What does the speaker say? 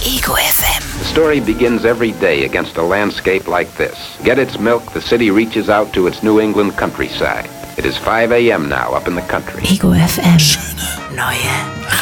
Ego FM. The story begins every day against a landscape like this. Get its milk, the city reaches out to its New England countryside. It is 5 a.m. now up in the country. Ego FM. Schöne neue